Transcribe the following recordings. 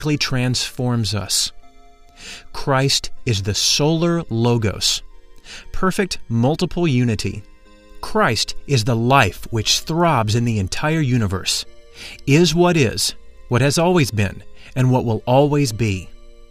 radically transforms us. Christ is the solar logos, perfect multiple unity. Christ is the life which throbs in the entire universe, is, what has always been, and what will always be.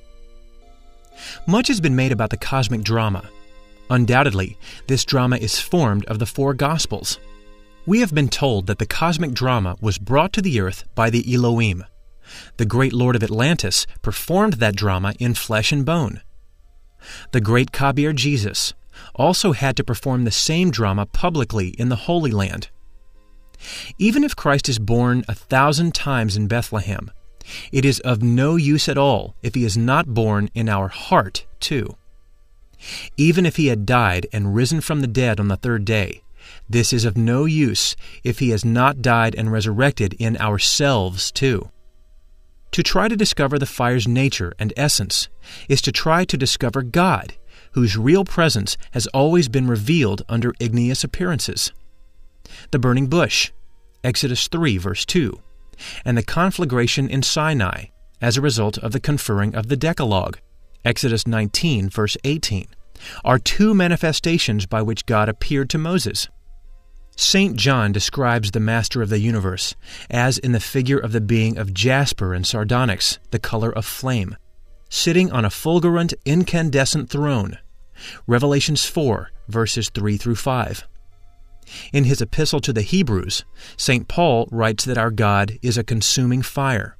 Much has been made about the cosmic drama. Undoubtedly, this drama is formed of the four Gospels. We have been told that the cosmic drama was brought to the earth by the Elohim. The great Lord of Atlantis performed that drama in flesh and bone. The great Kabir Jesus also had to perform the same drama publicly in the Holy Land. Even if Christ is born 1,000 times in Bethlehem, it is of no use at all if he is not born in our heart too. Even if he had died and risen from the dead on the third day, this is of no use if he has not died and resurrected in ourselves too. To try to discover the fire's nature and essence is to try to discover God, whose real presence has always been revealed under igneous appearances. The burning bush, Exodus 3, verse 2, and the conflagration in Sinai as a result of the conferring of the Decalogue, Exodus 19, verse 18, are two manifestations by which God appeared to Moses. St. John describes the Master of the universe as in the figure of the being of jasper and sardonyx, the color of flame, sitting on a fulgurant, incandescent throne, Revelations 4, verses 3 through 5. In his epistle to the Hebrews, St. Paul writes that our God is a consuming fire.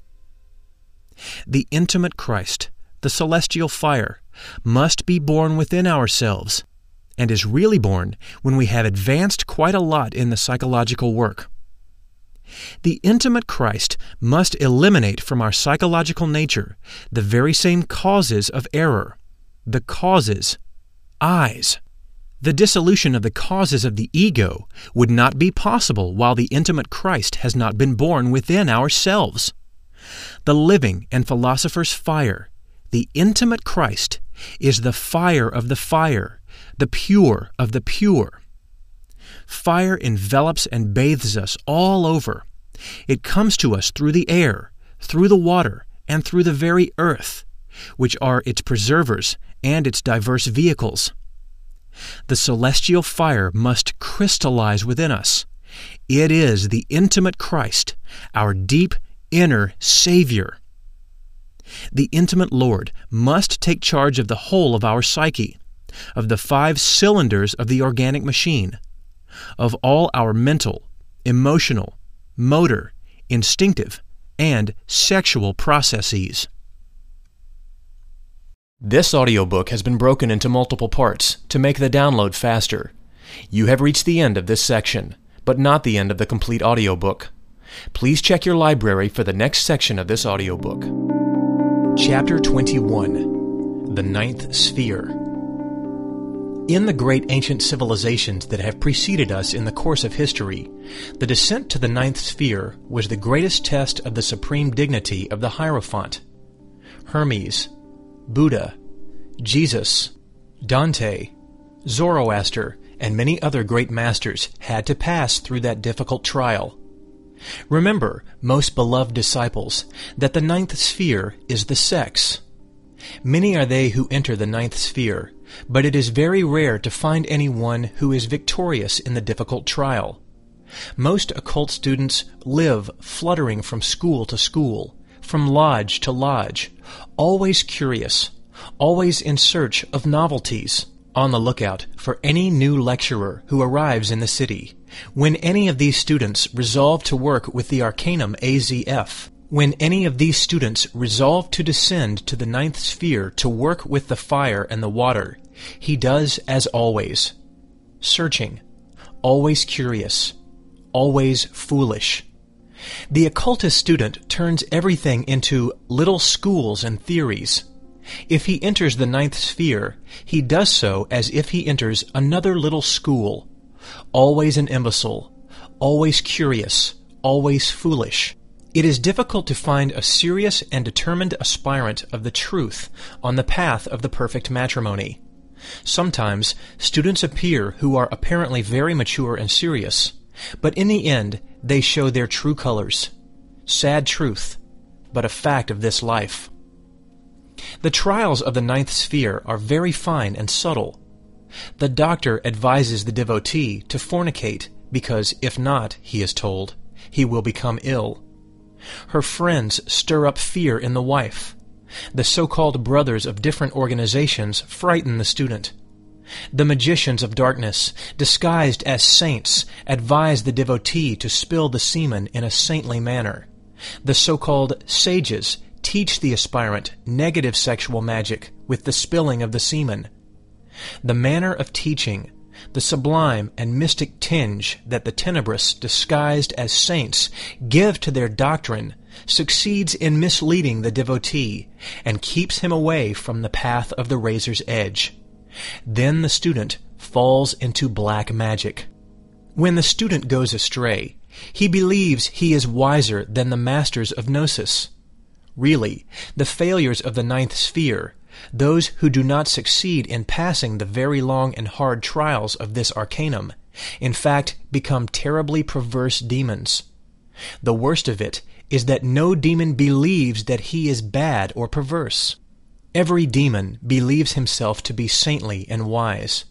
The intimate Christ, the celestial fire, must be born within ourselves, and is really born when we have advanced quite a lot in the psychological work. The intimate Christ must eliminate from our psychological nature the very same causes of error, the causes, eyes. The dissolution of the causes of the ego would not be possible while the intimate Christ has not been born within ourselves. The living and philosopher's fire, the intimate Christ, is the fire of the fire, the pure of the pure. Fire envelops and bathes us all over. It comes to us through the air, through the water, and through the very earth, which are its preservers and its diverse vehicles. The celestial fire must crystallize within us. It is the intimate Christ, our deep inner Savior. The intimate Lord must take charge of the whole of our psyche, of the 5 cylinders of the organic machine, of all our mental, emotional, motor, instinctive, and sexual processes. This audiobook has been broken into multiple parts to make the download faster. You have reached the end of this section, but not the end of the complete audiobook. Please check your library for the next section of this audiobook. Chapter 21, The Ninth Sphere. In the great ancient civilizations that have preceded us in the course of history, the descent to the ninth sphere was the greatest test of the supreme dignity of the Hierophant. Hermes, Buddha, Jesus, Dante, Zoroaster, and many other great masters had to pass through that difficult trial. Remember, most beloved disciples, that the ninth sphere is the sex. Many are they who enter the ninth sphere, but it is very rare to find anyone who is victorious in the difficult trial. Most occult students live fluttering from school to school, from lodge to lodge, always curious, always in search of novelties, on the lookout for any new lecturer who arrives in the city. When any of these students resolve to work with the Arcanum AZF, when any of these students resolve to descend to the ninth sphere to work with the fire and the water, he does as always, searching, always curious, always foolish. The occultist student turns everything into little schools and theories. If he enters the ninth sphere, he does so as if he enters another little school, always an imbecile, always curious, always foolish. It is difficult to find a serious and determined aspirant of the truth on the path of the perfect matrimony. Sometimes students appear who are apparently very mature and serious, but in the end they show their true colors. Sad truth. but a fact of this life. The trials of the ninth sphere are very fine and subtle. The doctor advises the devotee to fornicate because, if not, he is told, he will become ill. Her friends stir up fear in the wife. The so-called brothers of different organizations frighten the student. The magicians of darkness, disguised as saints, advise the devotee to spill the semen in a saintly manner. The so-called sages teach the aspirant negative sexual magic with the spilling of the semen. The manner of teaching, the sublime and mystic tinge that the tenebrous, disguised as saints, give to their doctrine, succeeds in misleading the devotee and keeps him away from the path of the razor's edge. Then the student falls into black magic. When the student goes astray, he believes he is wiser than the masters of Gnosis. Really, the failures of the ninth sphere, those who do not succeed in passing the very long and hard trials of this arcanum, in fact become terribly perverse demons. The worst of it is that no demon believes that he is bad or perverse. Every demon believes himself to be saintly and wise.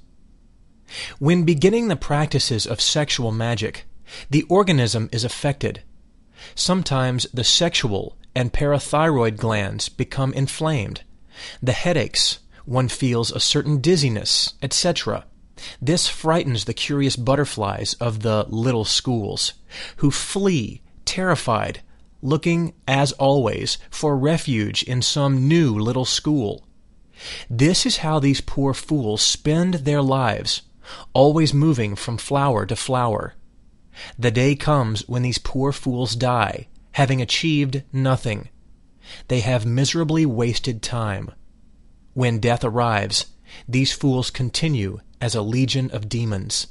When beginning the practices of sexual magic, the organism is affected. Sometimes the sexual and parathyroid glands become inflamed. The headaches, one feels a certain dizziness, etc. This frightens the curious butterflies of the little schools, who flee, terrified, looking, as always, for refuge in some new little school. This is how these poor fools spend their lives, always moving from flower to flower. The day comes when these poor fools die, having achieved nothing. They have miserably wasted time. When death arrives, these fools continue as a legion of demons.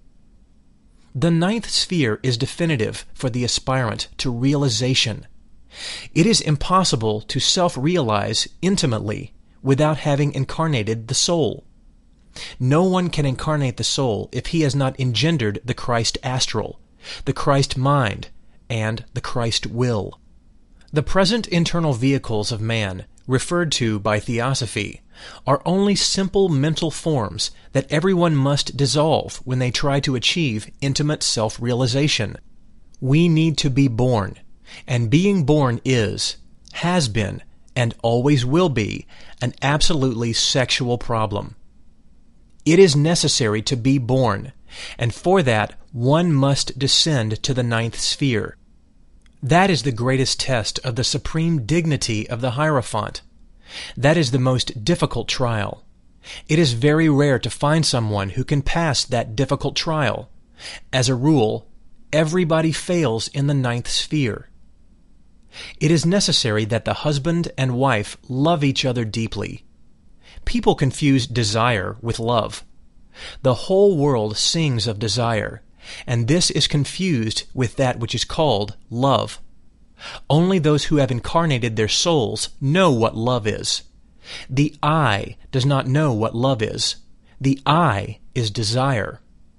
The ninth sphere is definitive for the aspirant to realization. It is impossible to self-realize intimately without having incarnated the soul. No one can incarnate the soul if he has not engendered the Christ astral, the Christ mind, and the Christ will. The present internal vehicles of man, referred to by Theosophy, are only simple mental forms that everyone must dissolve when they try to achieve intimate self-realization. We need to be born, and being born is, has been, and always will be, an absolutely sexual problem. It is necessary to be born, and for that one must descend to the ninth sphere. That is the greatest test of the supreme dignity of the Hierophant. That is the most difficult trial. It is very rare to find someone who can pass that difficult trial. As a rule, everybody fails in the ninth sphere. It is necessary that the husband and wife love each other deeply. People confuse desire with love. The whole world sings of desire, and this is confused with that which is called love. Only those who have incarnated their souls know what love is. The I does not know what love is. The I is desire.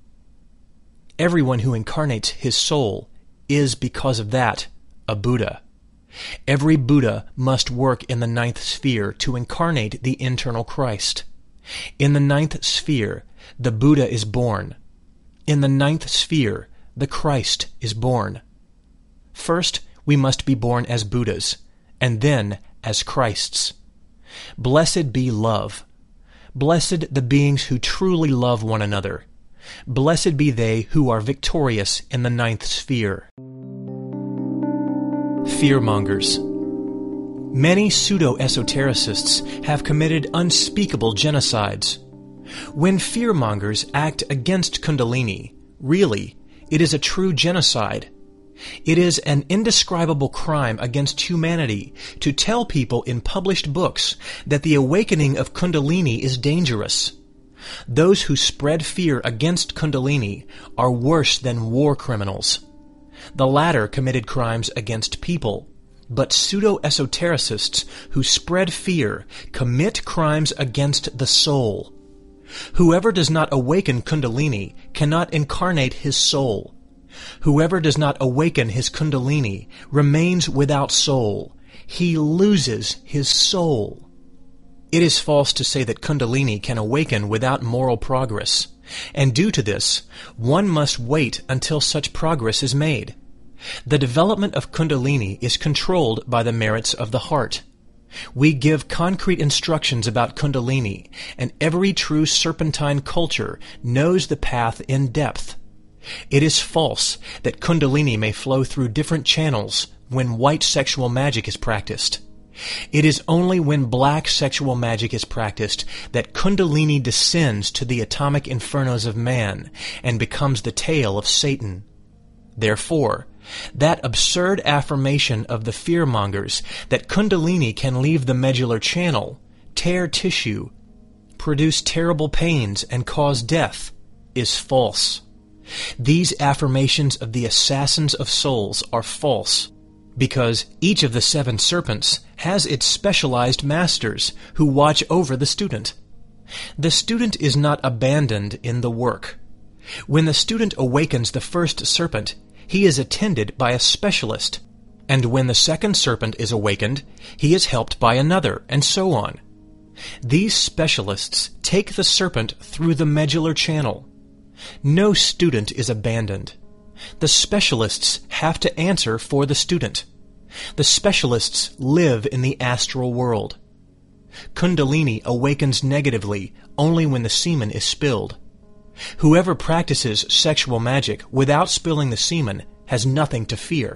Everyone who incarnates his soul is, because of that, a Buddha. Every Buddha must work in the ninth sphere to incarnate the internal Christ. In the ninth sphere, the Buddha is born. In the ninth sphere, the Christ is born. First, we must be born as Buddhas, and then as Christs. Blessed be love. Blessed the beings who truly love one another. Blessed be they who are victorious in the ninth sphere. Fearmongers. Many pseudo-esotericists have committed unspeakable genocides. When fearmongers act against Kundalini, really, it is a true genocide. It is an indescribable crime against humanity to tell people in published books that the awakening of Kundalini is dangerous. Those who spread fear against Kundalini are worse than war criminals. The latter committed crimes against people, but pseudo-esotericists who spread fear commit crimes against the soul. Whoever does not awaken Kundalini cannot incarnate his soul. Whoever does not awaken his Kundalini remains without soul. he loses his soul. It is false to say that Kundalini can awaken without moral progress, and due to this, one must wait until such progress is made. The development of Kundalini is controlled by the merits of the heart. We give concrete instructions about Kundalini, and every true serpentine culture knows the path in depth. It is false that Kundalini may flow through different channels when white sexual magic is practiced. It is only when black sexual magic is practiced that Kundalini descends to the atomic infernos of man and becomes the tail of Satan. Therefore, that absurd affirmation of the fearmongers that Kundalini can leave the medullary channel, tear tissue, produce terrible pains, and cause death is false. These affirmations of the assassins of souls are false, because each of the 7 serpents has its specialized masters who watch over the student. The student is not abandoned in the work. When the student awakens the first serpent, he is attended by a specialist, and when the second serpent is awakened, he is helped by another, and so on. These specialists take the serpent through the medullary channel. No student is abandoned. The specialists have to answer for the student. The specialists live in the astral world. Kundalini awakens negatively only when the semen is spilled. Whoever practices sexual magic without spilling the semen has nothing to fear.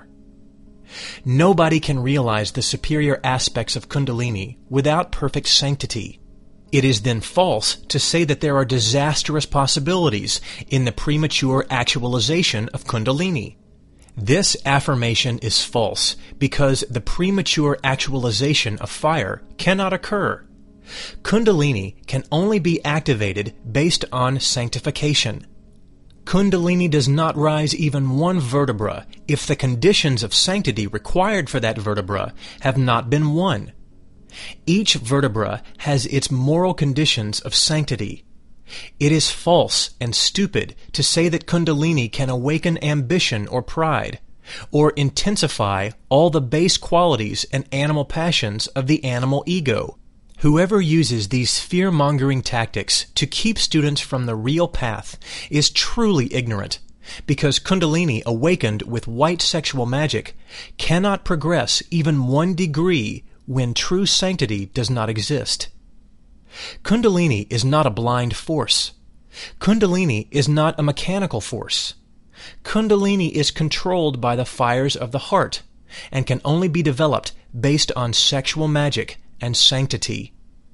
Nobody can realize the superior aspects of Kundalini without perfect sanctity. It is then false to say that there are disastrous possibilities in the premature actualization of Kundalini. This affirmation is false because the premature actualization of fire cannot occur. Kundalini can only be activated based on sanctification. Kundalini does not rise even one vertebra if the conditions of sanctity required for that vertebra have not been won. Each vertebra has its moral conditions of sanctity. It is false and stupid to say that Kundalini can awaken ambition or pride, or intensify all the base qualities and animal passions of the animal ego. Whoever uses these fear-mongering tactics to keep students from the real path is truly ignorant, because Kundalini awakened with white sexual magic cannot progress even 1 degree when true sanctity does not exist. Kundalini is not a blind force. Kundalini is not a mechanical force. Kundalini is controlled by the fires of the heart and can only be developed based on sexual magic and sanctity.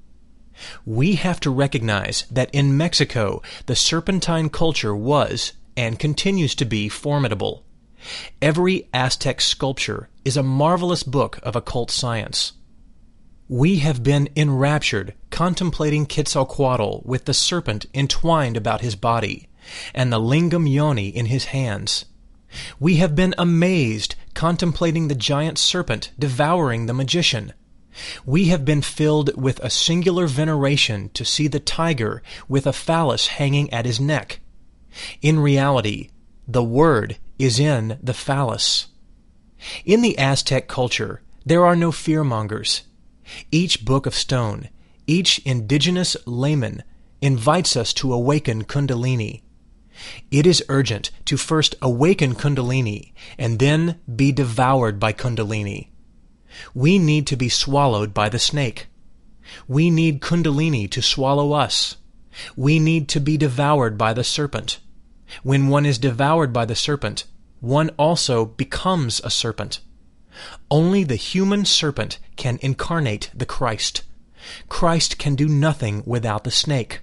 We have to recognize that in Mexico, the serpentine culture was and continues to be formidable. Every Aztec sculpture is a marvelous book of occult science. We have been enraptured contemplating Quetzalcoatl with the serpent entwined about his body and the lingam yoni in his hands. We have been amazed contemplating the giant serpent devouring the magician. We have been filled with a singular veneration to see the tiger with a phallus hanging at his neck. In reality, the word is in the phallus. In the Aztec culture, there are no fearmongers. Each book of stone, each indigenous layman invites us to awaken Kundalini. It is urgent to first awaken Kundalini and then be devoured by Kundalini. We need to be swallowed by the snake. We need Kundalini to swallow us. We need to be devoured by the serpent. When one is devoured by the serpent, one also becomes a serpent. Only the human serpent can incarnate the Christ. Christ can do nothing without the snake.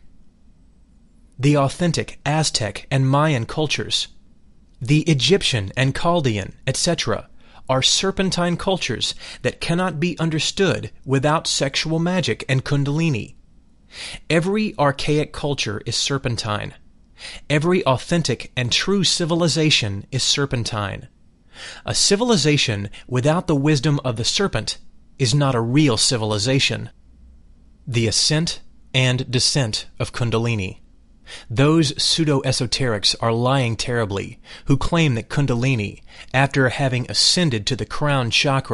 The authentic Aztec and Mayan cultures, the Egyptian and Chaldean, etc., are serpentine cultures that cannot be understood without sexual magic and Kundalini. Every archaic culture is serpentine. Every authentic and true civilization is serpentine. A civilization without the wisdom of the serpent is not a real civilization. The ascent and descent of Kundalini. Those pseudo-esoterics are lying terribly who claim that Kundalini, after having ascended to the crown chakra,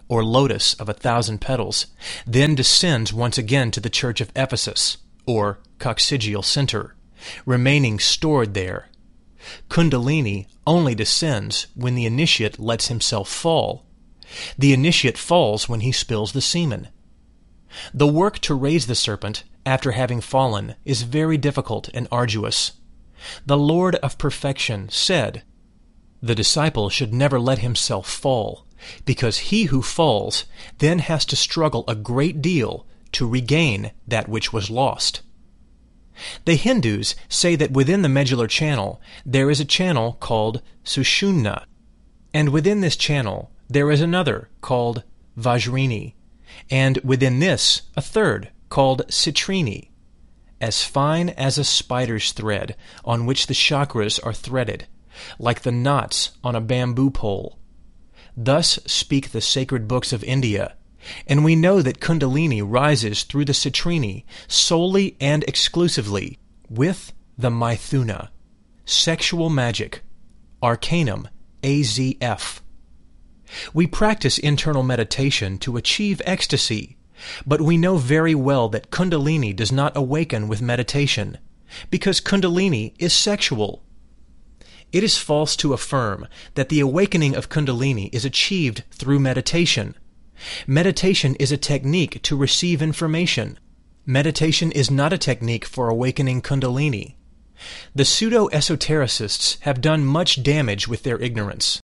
or lotus of 1,000 petals, then descends once again to the church of Ephesus, or coccygeal center, remaining stored there. Kundalini only descends when the initiate lets himself fall. The initiate falls when he spills the semen. The work to raise the serpent after having fallen is very difficult and arduous. The Lord of Perfection said, "The disciple should never let himself fall, because he who falls then has to struggle a great deal to regain that which was lost." The Hindus say that within the medullar channel there is a channel called Sushumna, and within this channel there is another called Vajrini, and within this a third called Citrine, as fine as a spider's thread on which the chakras are threaded, like the knots on a bamboo pole. Thus speak the sacred books of India, and we know that Kundalini rises through the Citrine solely and exclusively with the Maithuna, sexual magic, Arcanum AZF. We practice internal meditation to achieve ecstasy, but we know very well that Kundalini does not awaken with meditation, because Kundalini is sexual. It is false to affirm that the awakening of Kundalini is achieved through meditation. Meditation is a technique to receive information. Meditation is not a technique for awakening Kundalini. The pseudo-esotericists have done much damage with their ignorance.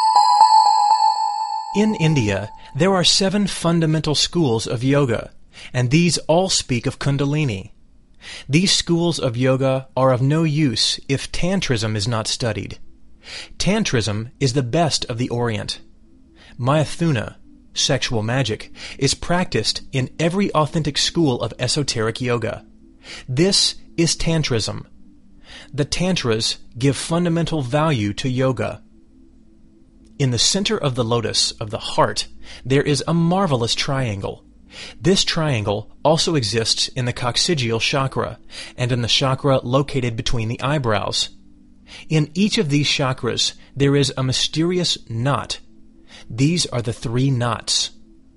In India, there are 7 fundamental schools of yoga, and these all speak of Kundalini. These schools of yoga are of no use if Tantrism is not studied. Tantrism is the best of the Orient. Maithuna, sexual magic, is practiced in every authentic school of esoteric yoga. This is Tantrism. The Tantras give fundamental value to yoga. In the center of the lotus of the heart, there is a marvelous triangle. This triangle also exists in the coccygeal chakra and in the chakra located between the eyebrows. In each of these chakras, there is a mysterious knot. These are the 3 knots.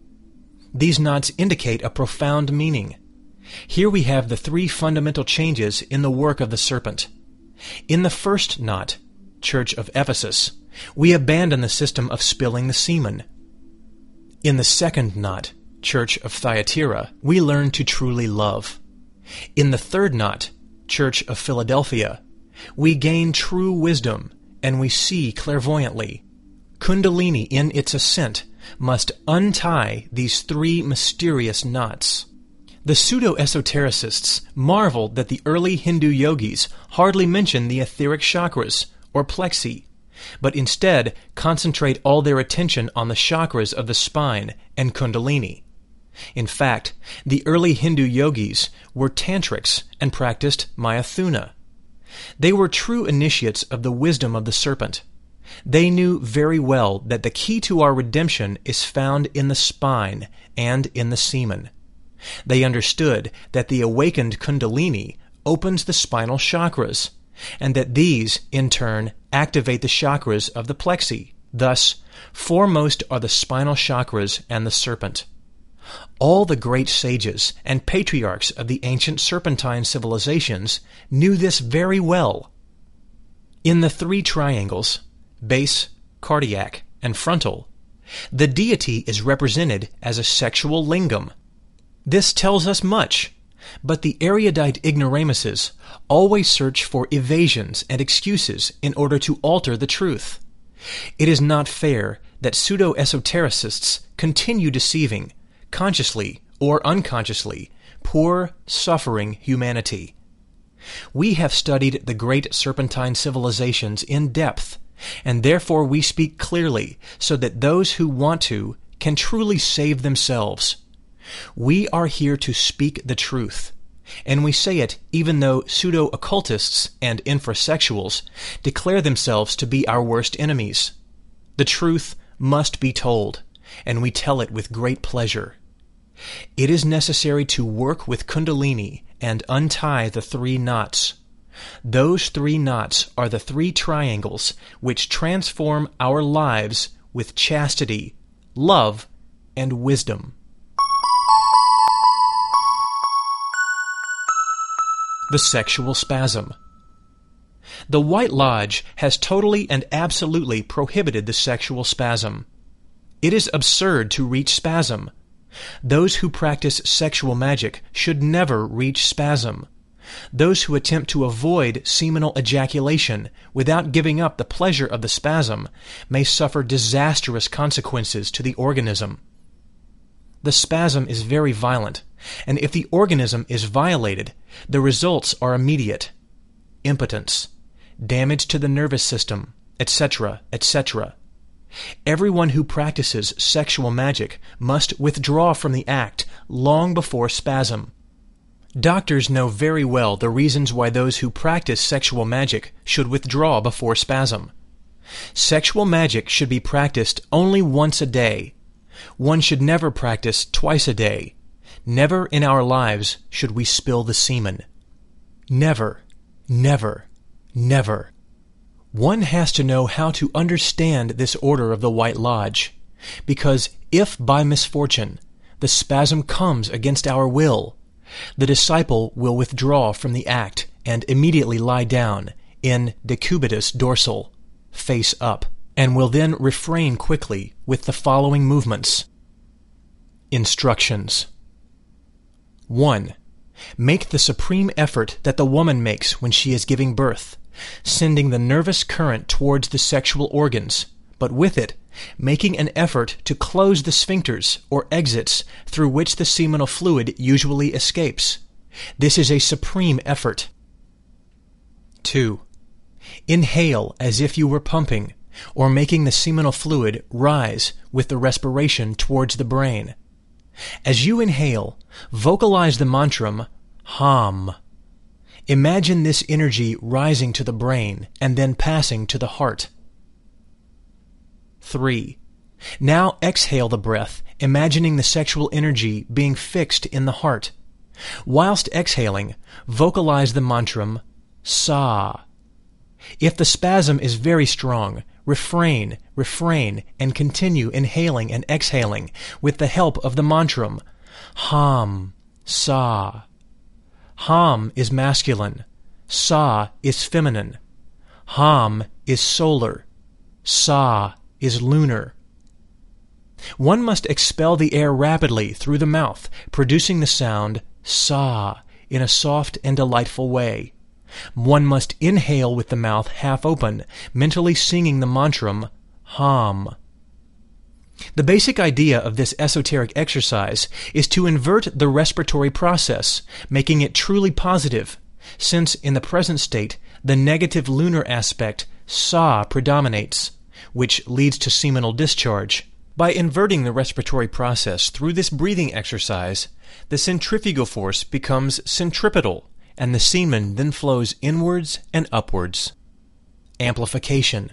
These knots indicate a profound meaning. Here we have the 3 fundamental changes in the work of the serpent. In the first knot, Church of Ephesus, we abandon the system of spilling the semen. In the second knot, Church of Thyatira, we learn to truly love. In the third knot, Church of Philadelphia, we gain true wisdom and we see clairvoyantly. Kundalini in its ascent must untie these 3 mysterious knots. The pseudo-esotericists marveled that the early Hindu yogis hardly mention the etheric chakras, or plexi, but instead concentrate all their attention on the chakras of the spine and Kundalini. In fact, the early Hindu yogis were tantrics and practiced Maithuna. They were true initiates of the wisdom of the serpent. They knew very well that the key to our redemption is found in the spine and in the semen. They understood that the awakened Kundalini opens the spinal chakras, and that these, in turn, activate the chakras of the plexi. Thus, foremost are the spinal chakras and the serpent. All the great sages and patriarchs of the ancient serpentine civilizations knew this very well. In the 3 triangles, base, cardiac, and frontal, the deity is represented as a sexual lingam. This tells us much, but the erudite ignoramuses always search for evasions and excuses in order to alter the truth. It is not fair that pseudo-esotericists continue deceiving, consciously or unconsciously, poor, suffering humanity. We have studied the great serpentine civilizations in depth, and therefore we speak clearly so that those who want to can truly save themselves. We are here to speak the truth, and we say it even though pseudo-occultists and infrasexuals declare themselves to be our worst enemies. The truth must be told, and we tell it with great pleasure. It is necessary to work with Kundalini and untie the 3 knots. Those 3 knots are the 3 triangles which transform our lives with chastity, love, and wisdom. The sexual spasm. The White Lodge has totally and absolutely prohibited the sexual spasm. It is absurd to reach spasm. Those who practice sexual magic should never reach spasm. Those who attempt to avoid seminal ejaculation without giving up the pleasure of the spasm may suffer disastrous consequences to the organism. The spasm is very violent, and if the organism is violated, the results are immediate: impotence, damage to the nervous system, etc., etc. Everyone who practices sexual magic must withdraw from the act long before spasm. Doctors know very well the reasons why those who practice sexual magic should withdraw before spasm. Sexual magic should be practiced only once a day. One should never practice twice a day. Never in our lives should we spill the semen. Never, never, never. One has to know how to understand this order of the White Lodge, because if by misfortune the spasm comes against our will, the disciple will withdraw from the act and immediately lie down in decubitus dorsal, face up, and will then refrain quickly with the following movements. Instructions. 1. Make the supreme effort that the woman makes when she is giving birth, sending the nervous current towards the sexual organs, but with it, making an effort to close the sphincters or exits through which the seminal fluid usually escapes. This is a supreme effort. 2. Inhale as if you were pumping, or making the seminal fluid rise with the respiration towards the brain. As you inhale, vocalize the mantra Ham. Imagine this energy rising to the brain and then passing to the heart. 3. Now exhale the breath, imagining the sexual energy being fixed in the heart. Whilst exhaling, vocalize the mantra Sa. If the spasm is very strong, refrain, and continue inhaling and exhaling with the help of the mantra Ham, Sa. Ham is masculine. Sa is feminine. Ham is solar. Sa is lunar. One must expel the air rapidly through the mouth, producing the sound Sa in a soft and delightful way. One must inhale with the mouth half open, mentally singing the mantra Ham. The basic idea of this esoteric exercise is to invert the respiratory process, making it truly positive, since in the present state the negative lunar aspect Sa predominates, which leads to seminal discharge. By inverting the respiratory process through this breathing exercise, the centrifugal force becomes centripetal, and the semen then flows inwards and upwards. Amplification.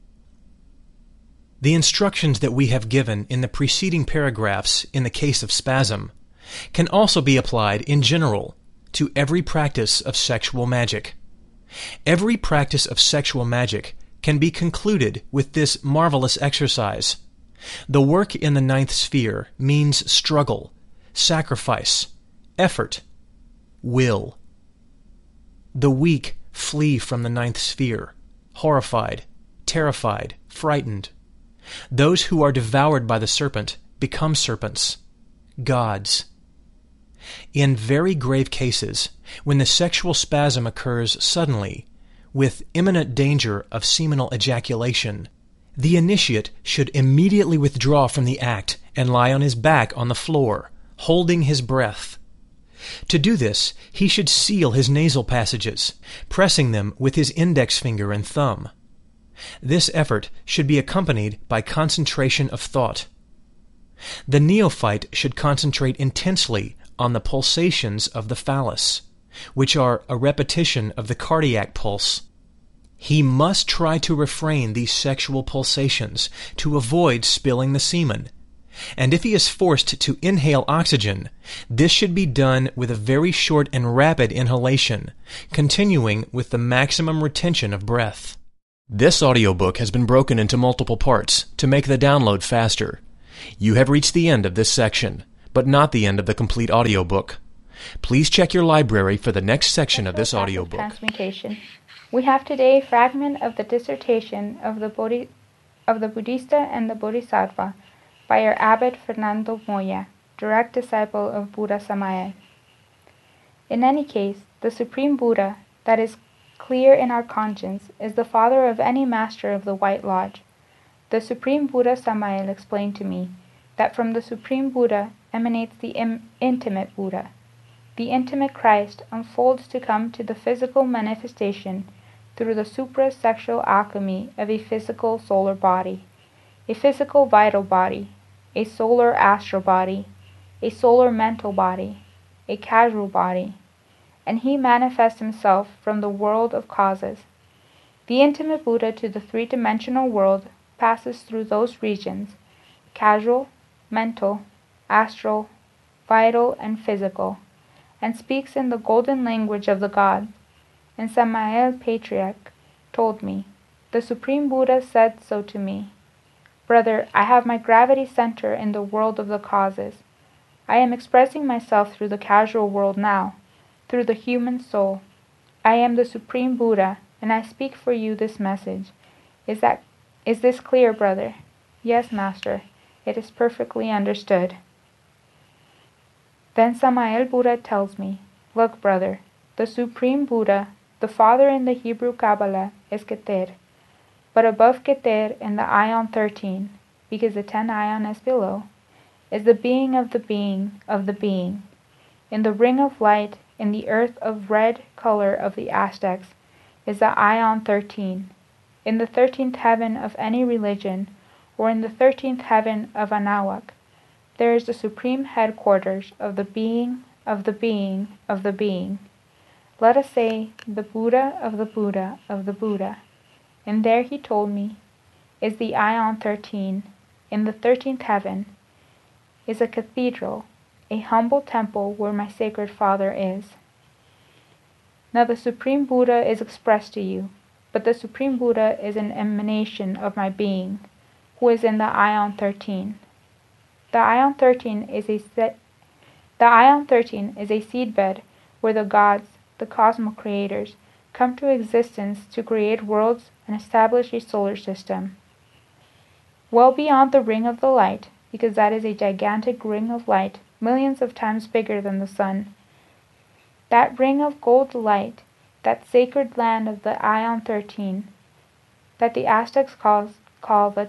The instructions that we have given in the preceding paragraphs in the case of spasm can also be applied in general to every practice of sexual magic. Every practice of sexual magic can be concluded with this marvelous exercise. The work in the ninth sphere means struggle, sacrifice, effort, will. The weak flee from the ninth sphere, horrified, terrified, frightened. Those who are devoured by the serpent become serpents, gods. In very grave cases, when the sexual spasm occurs suddenly, with imminent danger of seminal ejaculation, the initiate should immediately withdraw from the act and lie on his back on the floor, holding his breath. To do this, he should seal his nasal passages, pressing them with his index finger and thumb. This effort should be accompanied by concentration of thought. The neophyte should concentrate intensely on the pulsations of the phallus, which are a repetition of the cardiac pulse. He must try to refrain these sexual pulsations to avoid spilling the semen, and if he is forced to inhale oxygen, this should be done with a very short and rapid inhalation, continuing with the maximum retention of breath. This audiobook has been broken into multiple parts to make the download faster. You have reached the end of this section, but not the end of the complete audiobook. Please check your library for the next section of this audiobook. Transmutation. We have today a fragment of the dissertation of the Buddhista and the Bodhisattva by our abbot Fernando Moya, direct disciple of Buddha Samael. In any case, the Supreme Buddha, that is clear in our conscience, is the father of any master of the White Lodge. The Supreme Buddha Samael explained to me that from the Supreme Buddha emanates the intimate Buddha. The intimate Christ unfolds to come to the physical manifestation through the supra-sexual alchemy of a physical solar body, a physical vital body, a solar astral body, a solar mental body, a causal body, and he manifests himself from the world of causes. The intimate Buddha to the three-dimensional world passes through those regions, causal, mental, astral, vital, and physical, and speaks in the golden language of the gods. And Samael Patriarch told me, the Supreme Buddha said so to me. Brother, I have my gravity center in the world of the causes. I am expressing myself through the causal world now, through the human soul. I am the Supreme Buddha, and I speak for you this message. Is this clear, brother? Yes, Master. It is perfectly understood. Then Samael Buddha tells me, look, brother, the Supreme Buddha, the Father in the Hebrew Kabbalah, is Keter. But above Keter in the Ion 13, because the 10 Ion is below, is the being of the being of the being. In the ring of light, in the earth of red color of the Aztecs, is the Ion 13. In the 13th heaven of any religion, or in the 13th heaven of Anahuac, there is the supreme headquarters of the being of the being of the being. Let us say the Buddha of the Buddha of the Buddha. And there, he told me, is the Ion 13. In the 13th heaven is a cathedral, a humble temple where my sacred Father is. Now the Supreme Buddha is expressed to you, but the Supreme Buddha is an emanation of my being, who is in the Ion 13. The Ion 13 is a seedbed where the gods, the cosmic creators, come to existence to create worlds and establish a solar system. Well beyond the ring of the light, because that is a gigantic ring of light, millions of times bigger than the sun. That ring of gold light, that sacred land of the Ion 13, that the Aztecs call the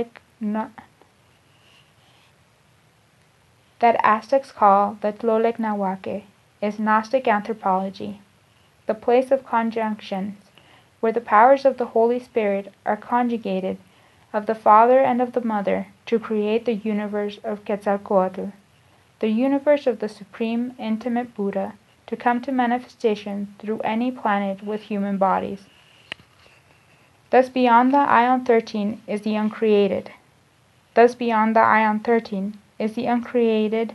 Tlolec is Gnostic anthropology, the place of conjunctions, where the powers of the Holy Spirit are conjugated of the Father and of the Mother to create the universe of Quetzalcoatl, the universe of the Supreme Intimate Buddha, to come to manifestation through any planet with human bodies. Thus beyond the Ion 13 is the uncreated. Thus beyond the Ion 13 is the uncreated.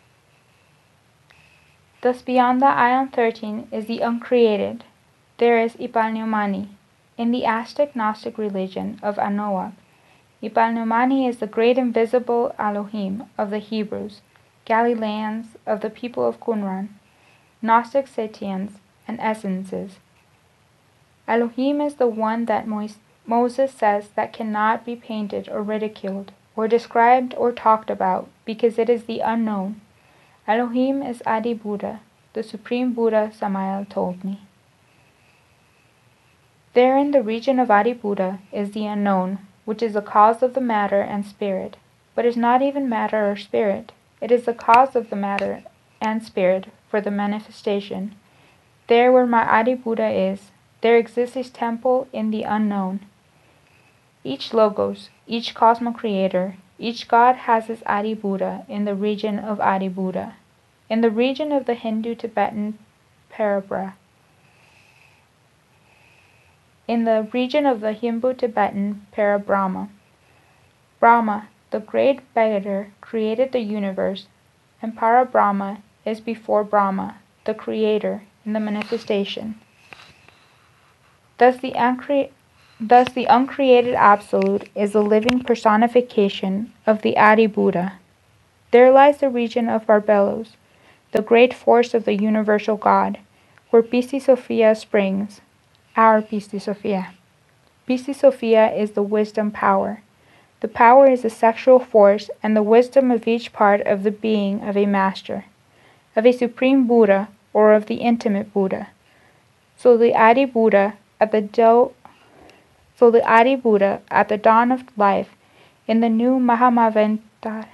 Thus beyond the Ion 13 is the uncreated. There is Ipalneumani. In the Aztec Gnostic religion of Anahuac, Ipalneumani is the great invisible Elohim of the Hebrews, Galileans of the people of Qumran, Gnostic Setians and Essences. Elohim is the one that Moses says that cannot be painted or ridiculed, or described or talked about, because it is the unknown. Elohim is Adi Buddha, the Supreme Buddha, Samael told me. There in the region of Adi Buddha is the unknown, which is the cause of the matter and spirit, but is not even matter or spirit. It is the cause of the matter and spirit for the manifestation. There where my Adi Buddha is, there exists a temple in the unknown. Each logos, each cosmic creator, each god has his Adi Buddha in the region of Adi Buddha, in the region of the Hindu-Tibetan Parabra. In the region of the Hindu-Tibetan Parabrahma. Brahma, the great begetter, created the universe, and Parabrahma is before Brahma, the creator, in the manifestation. Thus the Thus, the uncreated Absolute is the living personification of the Adi Buddha. There lies the region of Barbelos, the great force of the universal God, where Pisti Sophia springs, our Pisti Sophia. Pisti Sophia is the wisdom power. The power is the sexual force and the wisdom of each part of the being of a master, of a supreme Buddha, or of the intimate Buddha. So the Adi Buddha at the dawn of life in the new Mahamavantara.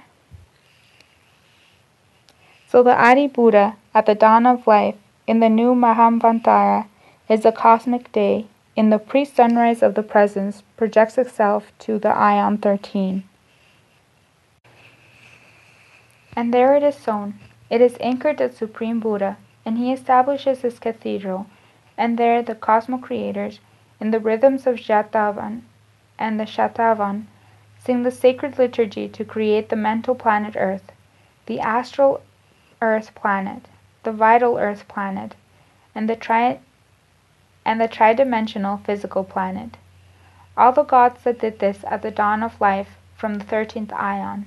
So the Adi Buddha at the dawn of life in the new Mahamvantara is the cosmic day. In the pre-sunrise of the presence projects itself to the Ion 13. And there it is sown. It is anchored at Supreme Buddha, and he establishes his cathedral, and there the cosmo-creators, in the rhythms of Jatavan and the Shatavan, sing the sacred liturgy to create the mental planet Earth, the astral Earth planet, the vital Earth planet, and the tridimensional physical planet. All the gods that did this at the dawn of life from the 13th Ion.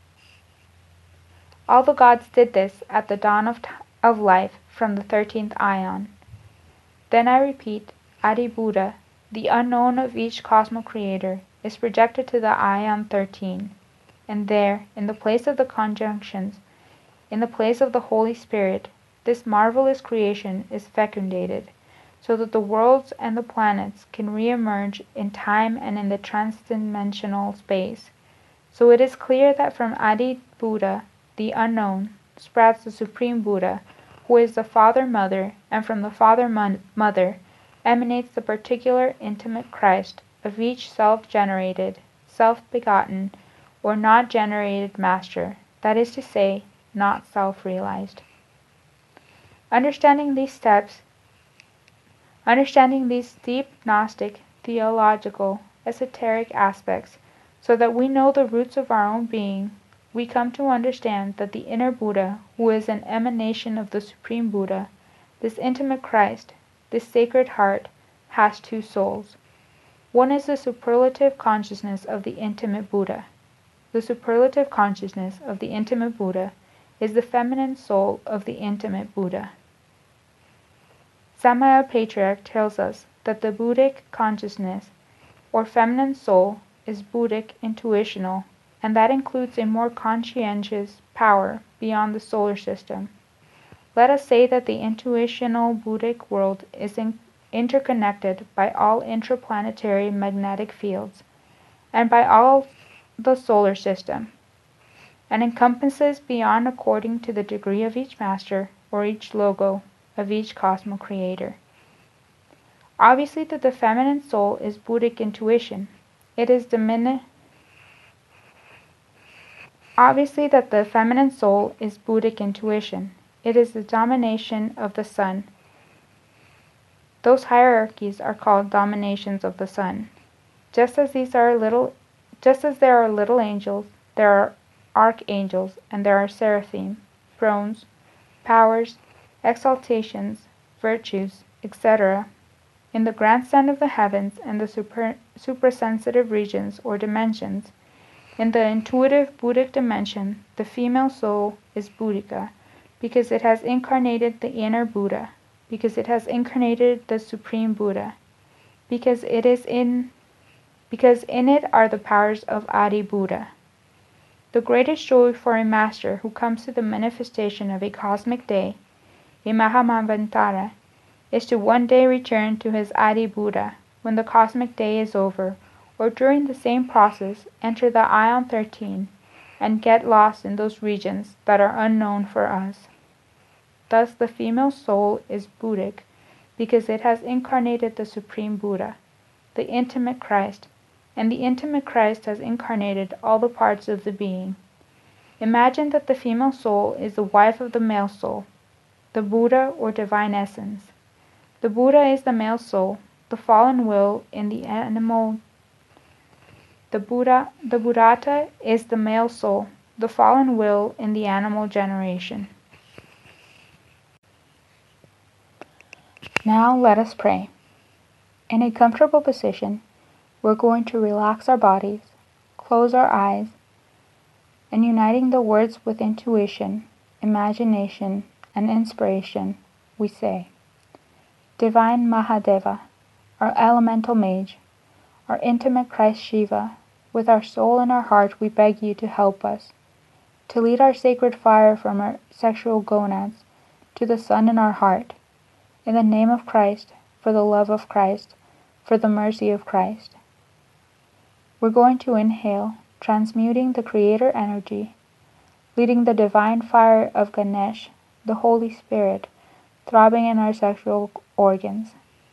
All the gods did this at the dawn of life from the 13th Ion. Then I repeat, Adi Buddha, the unknown of each cosmo-creator, is projected to the Ion 13, and there, in the place of the conjunctions, in the place of the Holy Spirit, this marvelous creation is fecundated, so that the worlds and the planets can re-emerge in time and in the transdimensional space. So it is clear that from Adi Buddha, the unknown, sprouts the Supreme Buddha, who is the Father-Mother, and from the Father-Mother emanates the particular intimate Christ of each self-generated, self-begotten, or not generated master, that is to say, not self-realized. Understanding these deep Gnostic, theological, esoteric aspects, so that we know the roots of our own being, we come to understand that the inner Buddha, who is an emanation of the Supreme Buddha, this intimate Christ, this sacred heart, has two souls. One is the superlative consciousness of the intimate Buddha. The superlative consciousness of the intimate Buddha is the feminine soul of the intimate Buddha. Samaya Patriarch tells us that the Buddhic consciousness, or feminine soul, is Buddhic intuitional, and that includes a more conscientious power beyond the solar system. Let us say that the intuitional Buddhic world is interconnected by all intraplanetary magnetic fields, and by all the solar system, and encompasses beyond according to the degree of each master, or each logo, of each cosmo-creator. Obviously that the feminine soul is Buddhic intuition. Obviously that the feminine soul is Buddhic intuition. It is the domination of the sun. Those hierarchies are called dominations of the sun. Just as there are little angels, there are archangels, and there are seraphim, thrones, powers, exaltations, virtues, etc. In the grandstand of the heavens and the suprasensitive regions or dimensions, in the intuitive Buddhic dimension, the female soul is Buddhika, because it has incarnated the inner Buddha, because it has incarnated the Supreme Buddha, because in it are the powers of Adi Buddha. The greatest joy for a master who comes to the manifestation of a cosmic day, a Mahamavantara, is to one day return to his Adi Buddha when the cosmic day is over, or during the same process enter the Ion 13 and get lost in those regions that are unknown for us. Thus the female soul is Buddhic because it has incarnated the Supreme Buddha, the intimate Christ, and the intimate Christ has incarnated all the parts of the being. Imagine that the female soul is the wife of the male soul, the Buddha or divine essence. The Buddha is the male soul, the fallen will in the animal. The Buddhata is the male soul, the fallen will in the animal generation. Now let us pray. In a comfortable position, we're going to relax our bodies, close our eyes, and uniting the words with intuition, imagination, and inspiration, we say, Divine Mahadeva, our elemental mage, our intimate Christ Shiva, with our soul and our heart we beg you to help us, to lead our sacred fire from our sexual gonads to the sun in our heart, in the name of Christ, for the love of Christ, for the mercy of Christ. We're going to inhale, transmuting the Creator energy, leading the divine fire of Ganesh, the Holy Spirit, throbbing in our sexual organs.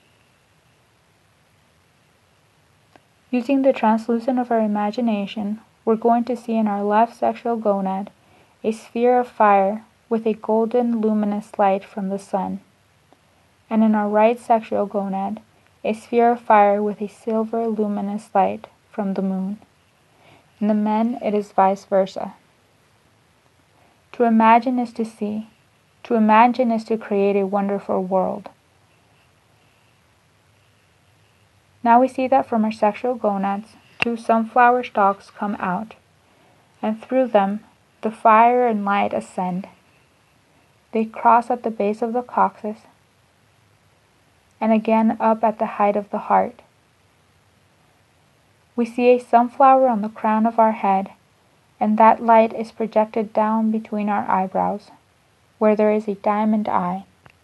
Using the translucent of our imagination, we're going to see in our left sexual gonad a sphere of fire with a golden luminous light from the sun, and in our right sexual gonad, a sphere of fire with a silver luminous light from the moon. In the men, it is vice versa. To imagine is to see. To imagine is to create a wonderful world. Now we see that from our sexual gonads, 2 sunflower stalks come out, and through them the fire and light ascend. They cross at the base of the coccyx, and again up at the height of the heart. We see a sunflower on the crown of our head, and that light is projected down between our eyebrows, where there is a diamond eye.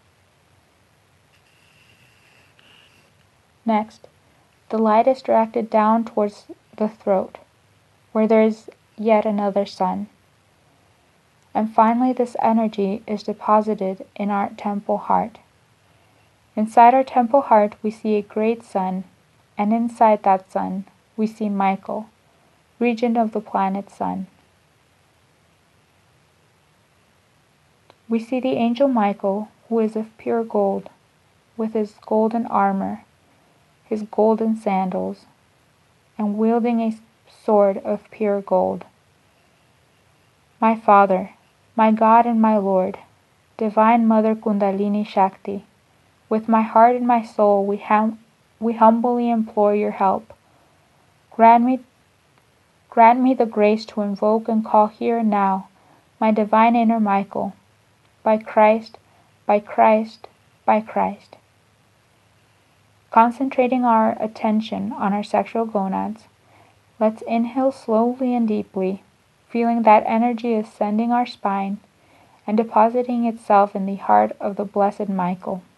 Next, the light is directed down towards the throat, where there is yet another sun. And finally, this energy is deposited in our temple heart. Inside our temple heart, we see a great sun, and inside that sun, we see Michael, regent of the planet Sun. We see the angel Michael, who is of pure gold, with his golden armor, his golden sandals, and wielding a sword of pure gold. My Father, my God and my Lord, Divine Mother Kundalini Shakti, with my heart and my soul we humbly implore your help. Grant me the grace to invoke and call here and now my divine inner Michael, by Christ, by Christ, by Christ. Concentrating our attention on our sexual gonads, let's inhale slowly and deeply, feeling that energy ascending our spine and depositing itself in the heart of the Blessed Michael.